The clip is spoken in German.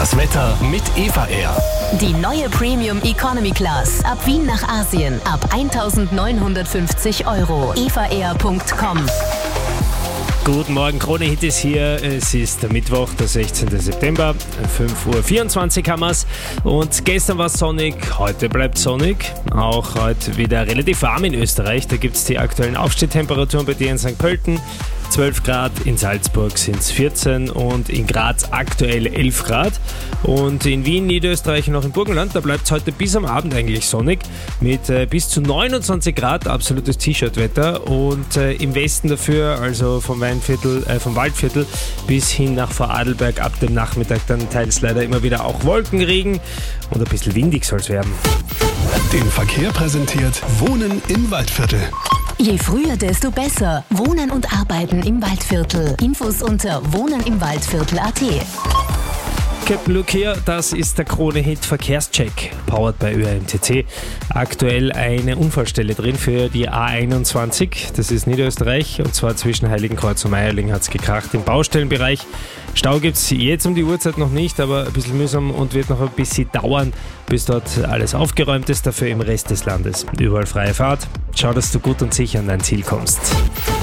Das Wetter mit Eva Air. Die neue Premium Economy Class. Ab Wien nach Asien. Ab 1.950 €. evaair.com. Guten Morgen, Krone Hit ist hier. Es ist der Mittwoch, der 16. September, 5.24 Uhr haben wir's. Und gestern war es sonnig, heute bleibt sonnig. Auch heute wieder relativ warm in Österreich. Da gibt es die aktuellen Aufstehtemperaturen bei dir in St. Pölten. 12 Grad, in Salzburg sind es 14 und in Graz aktuell 11 Grad. Und in Wien, Niederösterreich und auch im Burgenland, da bleibt es heute bis am Abend eigentlich sonnig mit bis zu 29 Grad, absolutes T-Shirt-Wetter. Und im Westen dafür, also vom Waldviertel bis hin nach Vorarlberg, ab dem Nachmittag dann teils leider immer wieder auch Wolkenregen und ein bisschen windig soll es werden. Den Verkehr präsentiert Wohnen im Waldviertel. Je früher, desto besser. Wohnen und Arbeiten im Waldviertel. Infos unter wohnenimwaldviertel.at. Captain Luke hier, das ist der Krone-Hit Verkehrscheck, powered by ÖAMTC. Aktuell eine Unfallstelle drin für die A21, das ist Niederösterreich, und zwar zwischen Heiligenkreuz und Meierling hat es gekracht im Baustellenbereich. Stau gibt es jetzt um die Uhrzeit noch nicht, aber ein bisschen mühsam und wird noch ein bisschen dauern, bis dort alles aufgeräumt ist, dafür im Rest des Landes. Überall freie Fahrt. Schau, dass du gut und sicher an dein Ziel kommst.